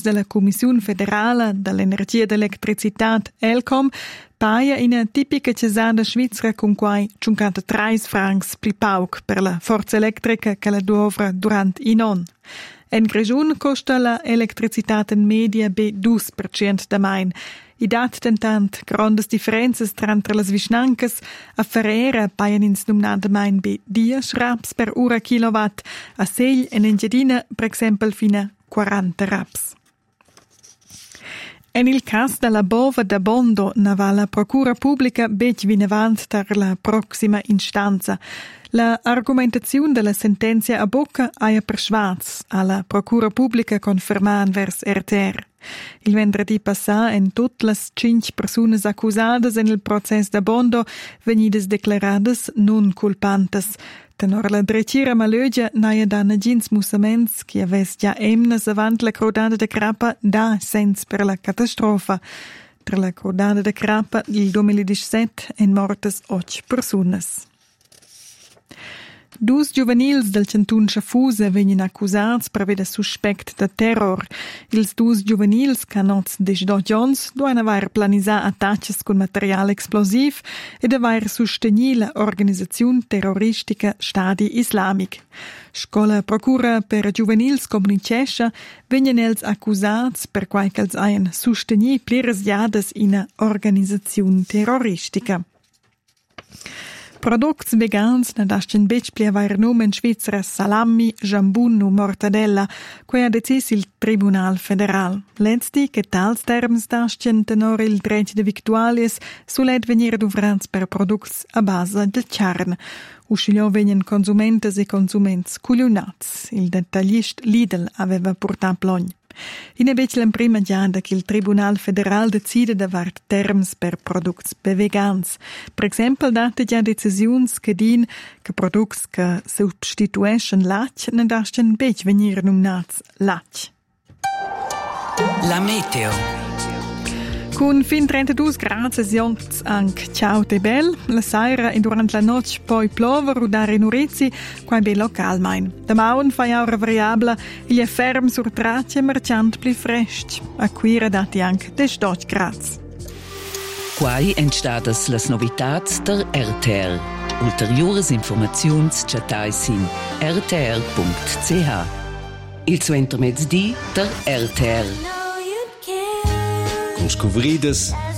della Commissione Federale dell'Energia e dell'Elettricità, ELCOM, paia in una tipica cesada svizzera con quai 53 francs pli pauc per la forza elettrica che la dovra durante in on. In Grigiun costa la elettricità in media be 2% da main. I dat tentant grandes differences tra las vischnancas a Ferrera paian ins numnada main be 10 raps per ora kilowatt, a Segl en Engiadina per exempel fina 40 raps. En il cas della bova da Bondo nava la procura pubblica bec vinavant per la prossima instanza. La argumentazione della sentenza a bocca aia per Schwarz alla procura pubblica conferman vers RTR. Il venerdì passà en tutte las 5 personas accusadas en il process da Bondo venidas declaradas non culpantes. Tenor la drecira malögia naia dana gins mussaments che aves già emnas avant la crodada de Crappa da sens per la catastrofa. Tra la crodada de Crappa il 2017 en mortes 8 personas. Dus giuvenils del cantun Schaffhausen venien accusats per aver suspect de terror. Ils dus giuvenils canots de 12 ans doan aver planisà attacches con material explosiv ed aver susteni la organizzazione terroristica Stadi Islamic. Scola procura per giuvenils comunicescha venien els accusats per quai qu'els haien susteni pliras jades in organizzazione terroristica. Products vegans nadascen bec pli avair num in Svizzera salami, jambun o mortadella, quei ha decis il Tribunal Federal. Letzti che tals terms dascen tenor il dret de victualies sulet venir duvrans per products a base del charn. Uscilio venien consumentes e consuments culiunats. Il dettaglist Lidl aveva portat plogn. In bec l'emprima giada che il Tribunal Federal decide d'avar terms per products vegans. Per exempel date già decisiuns che din che products che substituescen latg ne dascen bec venir numnats latg. La meteo. Con fin 32 gradi sionts anche ciao te bel, la sera e durante la notte poi plove rudare in Urizi, qua be local main. Da maun fai aura variabla, il è ferm sur tracce marciant pli fresh, a quira dati anche 12 gradi. Quai entstadas las novitats der RTR. Ulteriores informaziuns chatais in rtr.ch. Il suenter mezzdi der RTR. Con scobridas